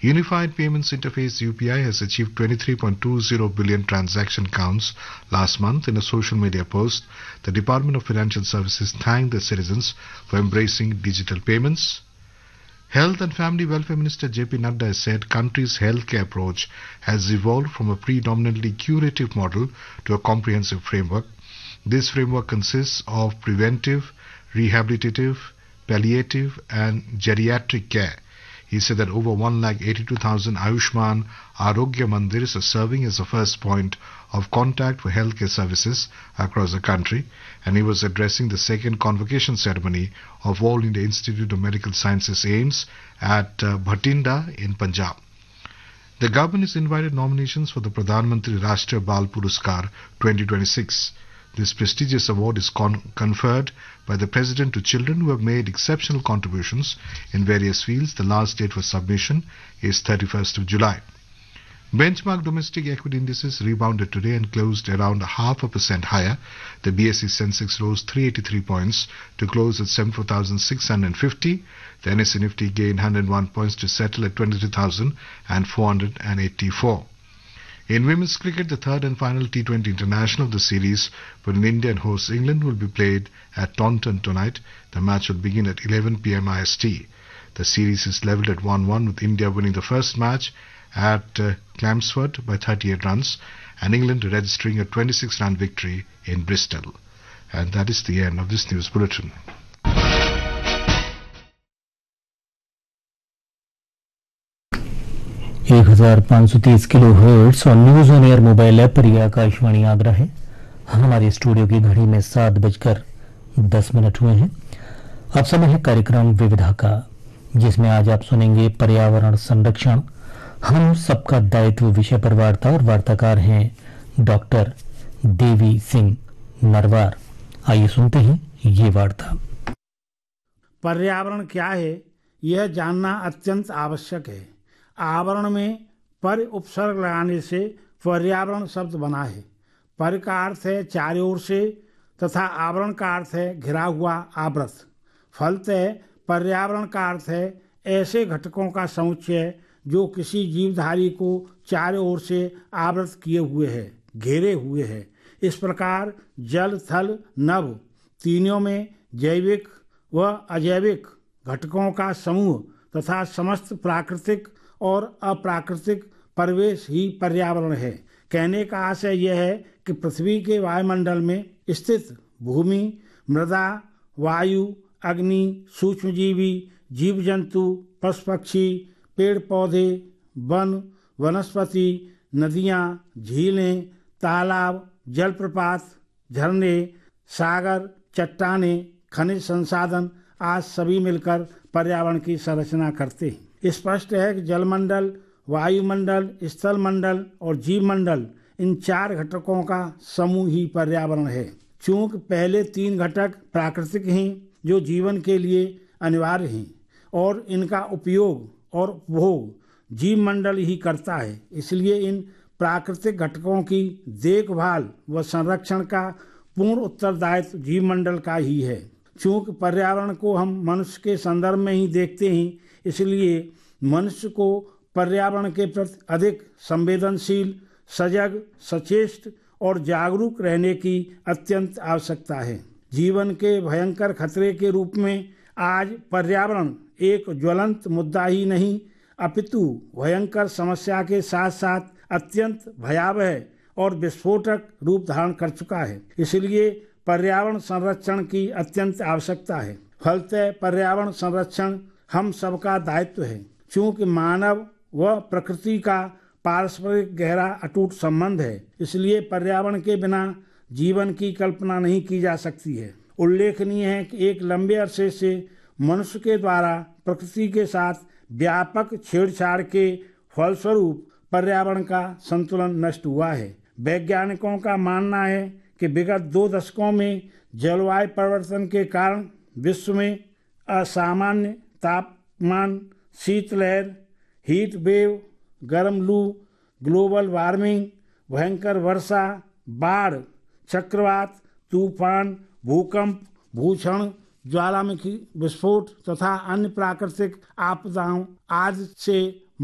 Unified Payments Interface UPI has achieved 23.20 billion transaction counts last month. In a social media post, the Department of Financial Services thanked the citizens for embracing digital payments. Health and Family Welfare Minister J.P. Nadda has said country's healthcare approach has evolved from a predominantly curative model to a comprehensive framework. This framework consists of preventive, rehabilitative, palliative and geriatric care. He said that over 182,000 Ayushman Arogya Mandirs are serving as the first point of contact for healthcare services across the country, and he was addressing the second convocation ceremony of All India Institute of Medical Sciences AIIMS at Bhatinda in Punjab. The government has invited nominations for the Pradhan Mantri Rashtriya Bal Puraskar 2026. This prestigious award is conferred by the President to children who have made exceptional contributions in various fields. The last date for submission is 31st of July. Benchmark domestic equity indices rebounded today and closed around 0.5% higher. The BSE Sensex rose 383 points to close at 74,650. The NSE Nifty gained 101 points to settle at 23,484. In women's cricket, the third and final T20 international of the series between India and host England will be played at Taunton tonight. The match will begin at 11 p.m. IST. The series is levelled at 1-1 with India winning the first match at Chelmsford by 38 runs and England registering a 26-run victory in Bristol. And that is the end of this news bulletin. 1530 kilo hertz और news on air mobile app पर यह आकाशवाणी आगरा है। हमारे studio की घड़ी में 7:10 हुए हैं। अब समय है कार्यक्रम विविधा का, जिसमें आज आप सुनेंगे पर्यावरण संरक्षण, हम सबका दायित्व विषय पर वार्ता, और वार्ताकार हैं डॉक्टर देवी सिंह नरवार। आइए सुनते हैं ये वार्ता। पर्यावरण क्या है, यह जानना अत्यंत आवश्यक है। आवरण में पर उपसर्ग लगाने से पर्यावरण शब्द बना है। पर का अर्थ है चारों ओर से तथा आवरण का अर्थ है घिरा हुआ, आवृत। फलतः पर्यावरण का अर्थ है ऐसे घटकों का समुच्चय जो किसी जीवधारी को चारों ओर से आवृत किए हुए है, घेरे हुए है। इस प्रकार जल, थल, नभ तीनों में जैविक व अजैविक घटकों का समूह तथा समस्त प्राकृतिक और अप्राकृतिक परिवेश ही पर्यावरण है। कहने का आशय यह है कि पृथ्वी के वायुमंडल में स्थित भूमि, मृदा, वायु, अग्नि, सूक्ष्मजीवी, जीव जंतु, पशु पक्षी, पेड़ पौधे, वन, वनस्पति, नदियाँ, झीलें, तालाब, जलप्रपात, झरने, सागर, चट्टानें, खनिज संसाधन आज सभी मिलकर पर्यावरण की संरचना करते हैं। स्पष्ट है कि जलमंडल, वायुमंडल, स्थल मंडल और जीवमंडल, इन चार घटकों का समूह ही पर्यावरण है। चूंकि पहले तीन घटक प्राकृतिक हैं जो जीवन के लिए अनिवार्य हैं और इनका उपयोग और उपभोग जीवमंडल ही करता है, इसलिए इन प्राकृतिक घटकों की देखभाल व संरक्षण का पूर्ण उत्तरदायित्व जीवमंडल का ही है। चूंकि पर्यावरण को हम मनुष्य के संदर्भ में ही देखते हैं, इसलिए मनुष्य को पर्यावरण के प्रति अधिक संवेदनशील, सजग, सचेष्ट और जागरूक रहने की अत्यंत आवश्यकता है। जीवन के भयंकर खतरे के रूप में आज पर्यावरण एक ज्वलंत मुद्दा ही नहीं, अपितु भयंकर समस्या के साथ साथ अत्यंत भयावह और विस्फोटक रूप धारण कर चुका है। इसलिए पर्यावरण संरक्षण की अत्यंत आवश्यकता है। फलतः पर्यावरण संरक्षण हम सबका दायित्व है। चूंकि मानव व प्रकृति का पारस्परिक गहरा अटूट संबंध है, इसलिए पर्यावरण के बिना जीवन की कल्पना नहीं की जा सकती है। उल्लेखनीय है कि एक लंबे अरसे से मनुष्य के द्वारा प्रकृति के साथ व्यापक छेड़छाड़ के फलस्वरूप पर्यावरण का संतुलन नष्ट हुआ है। वैज्ञानिकों का मानना है कि विगत 2 दशकों में जलवायु परिवर्तन के कारण विश्व में असामान्य तापमान, शीतलहर, हीट वेव, गर्म लू, ग्लोबल वार्मिंग, भयंकर वर्षा, बाढ़, चक्रवात, तूफान, भूकंप, भूक्षण, ज्वालामुखी विस्फोट तथा अन्य प्राकृतिक आपदाओं आदि से